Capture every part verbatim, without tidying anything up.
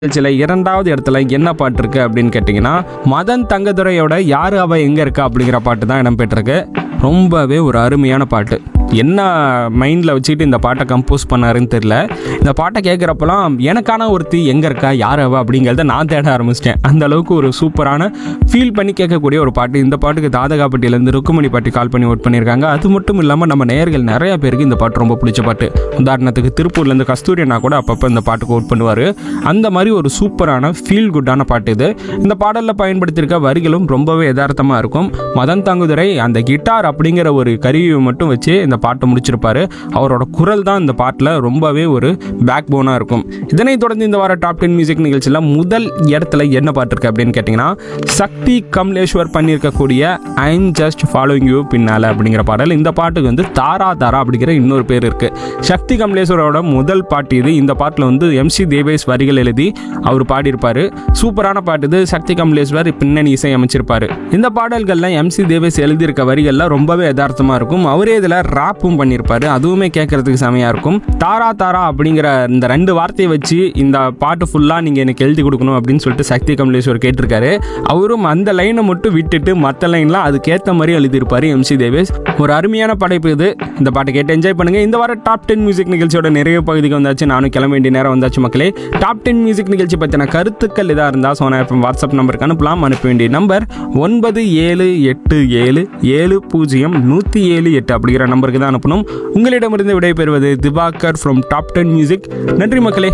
சில இரண்டாவது இடத்துல என்ன பாட்டு இருக்கு அப்படின்னு கேட்டிங்கன்னா, மதன் தங்கதுரையோட யாரு அவ எங்க இருக்கா அப்படிங்கிற பாட்டு தான் இடம்பெற்றிருக்கு. ரொம்பவே ஒரு அருமையான பாட்டு. என்ன மைண்டில் வச்சுக்கிட்டு இந்த பாட்டை கம்போஸ் பண்ணாருன்னு தெரியல. இந்த பாட்டை கேட்குறப்பெல்லாம் எனக்கான ஒருத்தி எங்கே இருக்கா, யார் அவ அப்படிங்கிறத நான் தேட ஆரம்பிச்சிட்டேன். அந்த அளவுக்கு ஒரு சூப்பரான ஃபீல் பண்ணி கேட்கக்கூடிய ஒரு பாட்டு. இந்த பாட்டுக்கு தாதகாப்பட்டியிலேருந்து ருக்குமணி பாட்டி கால் பண்ணி ஓட் பண்ணியிருக்காங்க. அது மட்டும் இல்லாமல் நம்ம நேயர்கள் நிறைய பேருக்கு இந்த பாட்டு ரொம்ப பிடிச்ச பாட்டு. உதாரணத்துக்கு திருப்பூர்லேருந்து கஸ்தூரி அண்ணா கூட அப்பப்போ இந்த பாட்டுக்கு ஓட் பண்ணுவார். அந்த மாதிரி ஒரு சூப்பரான ஃபீல் குட்டான பாட்டு இது. இந்த பாடலில் பயன்படுத்தியிருக்க வரிகளும் ரொம்பவே யதார்த்தமாக இருக்கும். மதன் தங்குதுரை அந்த கிட்டார் அப்படிங்கிற ஒரு கருவியை மட்டும் வச்சு இந்த பாட்டை முடிச்சிருப்பாரு. அவரோட குரல் தான் இந்த பாட்டில் ரொம்பவே ஒரு பேக் போனாக இருக்கும். இதனைத் தொடர்ந்து இந்த வார டாப் டென் மியூசிக் நிகழ்ச்சியில் முதல் இடத்துல என்ன பாட்டு இருக்கு அப்படின்னு கேட்டிங்கன்னா, சக்தி கமலேஸ்வர் பண்ணியிருக்கக்கூடிய ஐம் ஜஸ்ட் ஃபாலோயிங் யூ பின்னால அப்படிங்கிற பாடல். இந்த பாட்டுக்கு வந்து தாரா தாரா அப்படிங்கிற இன்னொரு பேர் இருக்கு. சக்தி கமலேஸ்வரோட முதல் பாட்டு இது. இந்த பாட்டில் வந்து எம்சி தேவேஷ் வரிகள் எழுதி அவர் பாடியிருப்பாரு. சூப்பரான பாட்டு இது. சக்தி கமலேஸ்வர் பின்னணி இசை அமைச்சிருப்பாரு. இந்த பாடல்கள்ல எம்சி தேவேஷ் எழுதியிருக்க வரிகள்லாம் ரொம்பவே யதார்த்தமா இருக்கும். அவரே இதில் ராப்பும் பண்ணியிருப்பாரு. அதுவுமே கேட்கறதுக்கு செமையா இருக்கும். தாரா தாரா அப்படிங்கிற இந்த ரெண்டு வார்த்தையை வச்சு இந்த பாட்டு ஃபுல்லாக நீங்கள் எனக்கு எழுதி கொடுக்கணும் அப்படின்னு சொல்லிட்டு சக்தி கமலேஸ்வர் கேட்டிருக்காரு. அவரும் அந்த லைனை மட்டும் விட்டுட்டு மற்ற லைன்லாம் அதுக்கேற்ற மாதிரி எழுதியிருப்பாரு எம்சி தேவேஷ். ஒரு அருமையான படைப்பு இது. இந்த பாட்டை கேட்டு என்ஜாய் பண்ணுங்க. இந்த வார டாப் டென் மியூசிக் நிகழ்ச்சியோட நிறைய பகுதிக்கு வந்தாச்சு. நானும் கிளம்ப வேண்டிய நேரம் வந்தாச்சு மக்களே. டாப் டென் மியூசிக் நிகழ்ச்சி பற்றின கருத்துக்கள் இதாக இருந்தால் சோனா எஃப்எம் வாட்ஸ்அப் நம்பருக்கு அனுப்பலாம். அனுப்ப வேண்டிய நம்பர் ஒன்பது ஏழு எட்டு ஏழு ஏழு பூஜ்ஜியம் நூற்றி ஏழு எட்டு அப்படிங்கிற நம்பருக்கு தான் அனுப்பணும். உங்களிடமிருந்து விடைபெறுவது Diwakar from top ten music. நன்றி மக்களே.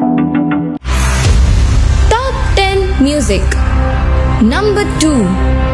Top ten Music Number two.